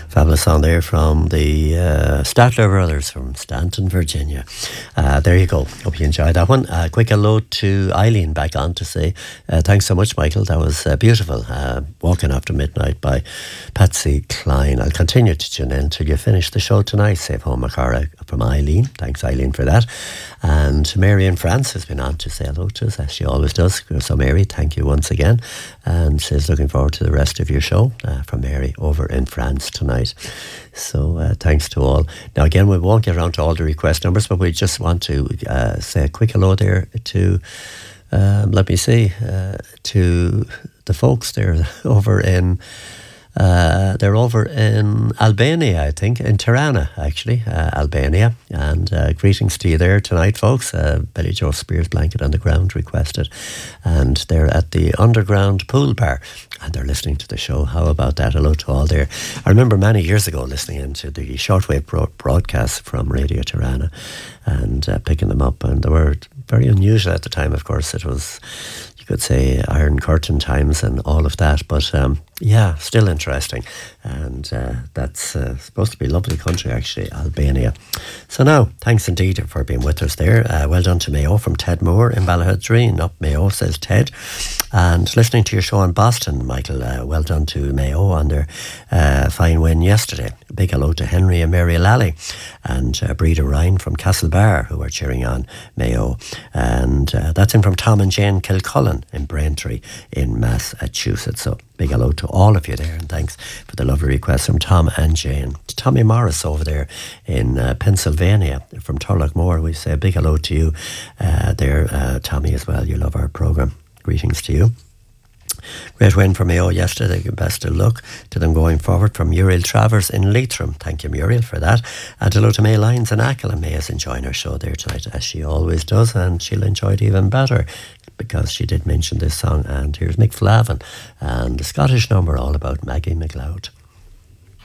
Fabulous song there from the Statler Brothers from Stanton, Virginia. There you go. Hope you enjoyed that one. Quick hello to Eileen back on to say thanks so much, Michael. That was beautiful. Walking After Midnight by Patsy Cline. I'll continue to tune in till you finish the show tonight. Save home Macara from Eileen. Thanks, Eileen, for that. And Mary in France has been on to say hello to us, as she always does. So, Mary, thank you once again. And says looking forward to the rest of your show from Mary over in France tonight. So thanks to all. Now again, we won't get around to all the request numbers, but we just want to say a quick hello there to, to the folks there over in, they're over in Albania, I think, in Tirana, actually, Albania. And greetings to you there tonight, folks. Billy Joe Spears Blanket on the Ground requested. And they're at the Underground Pool Bar. And they're listening to the show. How about that? Hello to all there. I remember many years ago listening into the shortwave broadcasts from Radio Tirana and picking them up. And they were very unusual at the time, of course. It was, you could say, Iron Curtain times and all of that. But yeah, still interesting. And that's supposed to be a lovely country, actually, Albania. So now, thanks indeed for being with us there. Well done to Mayo from Ted Moore in Ballahadreen. Up Mayo, says Ted. And listening to your show in Boston, Michael, well done to Mayo on their fine win yesterday. Big hello to Henry and Mary Lally and Breda Ryan from Castlebar, who are cheering on Mayo. And that's in from Tom and Jane Kilcullen in Braintree in Massachusetts. So big hello to all of you there, and thanks for the lovely request from Tom and Jane. To Tommy Morris over there in Pennsylvania from Turlough we say a big hello to you there, Tommy, as well. You love our programme. Greetings to you. Great win for Mayo yesterday. Best of luck to them going forward from Muriel Travers in Leitrim. Thank you, Muriel, for that. And hello to May Lyons in Achill. And May is enjoying her show there tonight, as she always does, and she'll enjoy it even better because she did mention this song. And here's Mick Flavin and the Scottish number all about Maggie MacLeod.